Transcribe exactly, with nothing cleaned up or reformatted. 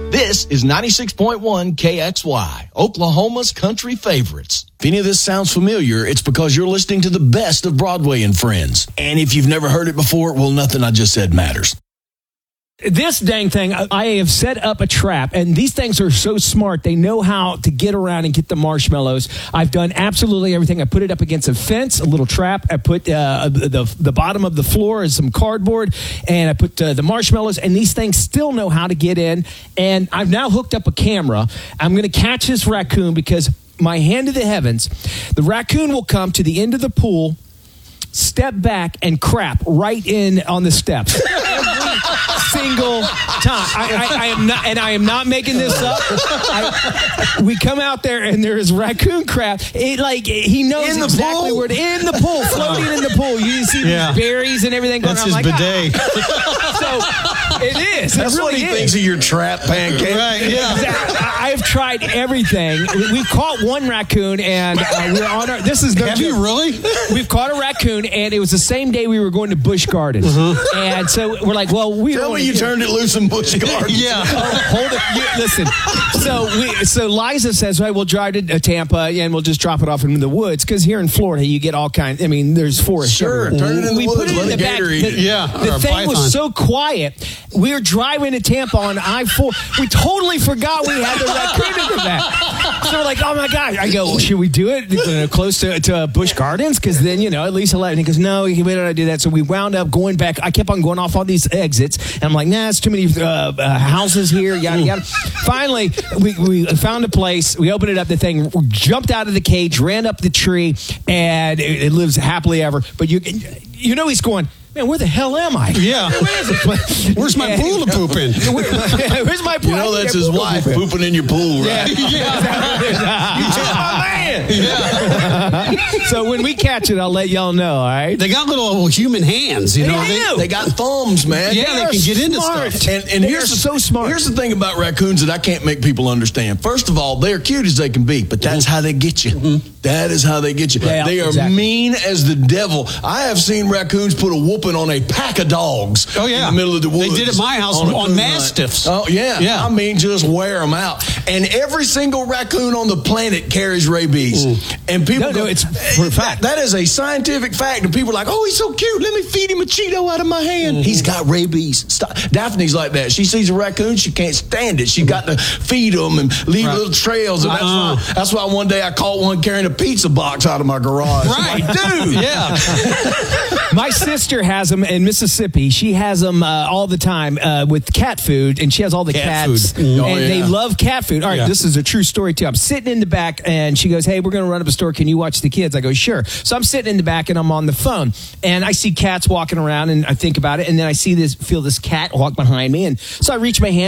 This is ninety-six point one K X Y, Oklahoma's country favorites. If any of this sounds familiar, it's because you're listening to the best of Broadway and Friends. And if you've never heard it before, well, nothing I just said matters. This dang thing, I have set up a trap, and these things are so smart. They know how to get around and get the marshmallows. I've done absolutely everything. I put it up against a fence, a little trap. I put uh, the the bottom of the floor is some cardboard, and I put uh, the marshmallows, and these things still know how to get in. And I've now hooked up a camera. I'm going to catch this raccoon because my hand to the heavens, the raccoon will come to the end of the pool, step back, and crap right in on the steps. Single time. I, I, I am not, and I am not making this up. I, we come out there and there is raccoon crap. It like he knows in the exactly pool? where it, in the pool, floating in the pool. You see Yeah. these berries and everything going That's on. his I'm like, bidet. ah. So it is. That's it really what he is. thinks of your trap pancake. Right, yeah. I- I've tried everything. We- We've caught one raccoon, and uh, we're on our. This is no Have you joke. really? We've caught a raccoon, and it was the same day we were going to Busch Gardens, Mm-hmm. and so we're like, well, we Tell don't me you turned it loose in Busch Gardens. Yeah. Oh, hold it. You, listen. So we, so Liza says, "Right, we'll drive to uh, Tampa and we'll just drop it off in the woods because here in Florida you get all kinds. I mean, there's forest. Sure, everywhere. turn it in the we woods, put it let in a the back. gator eat The, it. Yeah, the or a thing python. was so quiet. We were driving to Tampa on I four. We totally forgot we had the raccoon in the back. So we're like, oh my god! I go, should we do it uh, close to, to Busch Gardens? Because then you know at least eleven. He goes, no, we don't do that. So we wound up going back. I kept on going off all these exits, and I'm like, nah, it's too many uh, uh, houses here. Yada yada. Finally, we, we found a place. We opened it up. The thing jumped out of the cage, ran up the tree, and it, it lives happily ever. But you, you know, he's going, man, where the hell am I? Yeah. Where is it? Where's my And- pool to poop in? Where- where's my pool? You know I that's can't his poop wife in. pooping in your pool, Yeah. right? You took my man. So when we catch it, I'll let y'all know. All right. They got little human hands, you know. They do. They got thumbs, man. Yeah, they are can get into smart. stuff. And, and They here's are so smart. Here's the thing about raccoons that I can't make people understand. First of all, they're cute as they can be, but that's how they get you. Mm-hmm. That is how they get you. Yeah, they are exactly. mean as the devil. I have seen raccoons put a whooping on a pack of dogs. Oh, yeah. in the middle of the They woods. did at my house a on coon hunt. mastiffs. Oh yeah, Yeah. I mean, just wear them out. And every single raccoon on the planet carries rabies. And people, No, no, go, it's for a fact. That is a scientific fact. And people are like, oh, he's so cute. Let me feed him a Cheeto out of my hand. He's got rabies. Stop. Daphne's like that. She sees a raccoon, she can't stand it. She got to feed them and leave Right. little trails. And that's, Uh-uh. why, that's why one day I caught one carrying a pizza box out of my garage. Right. I'm like, dude. Yeah. My sister has them in Mississippi. She has them uh, all the time uh, with cat food, and she has all the Cat cats, food. and Oh, they yeah. love cat food. All right, Yeah. this is a true story too. I'm sitting in the back, and she goes, "Hey, we're going to run up a store. Can you watch the kids?" I go, "Sure." So I'm sitting in the back, and I'm on the phone, and I see cats walking around, and I think about it, and then I see this, feel this cat walk behind me, and so I reach my hand.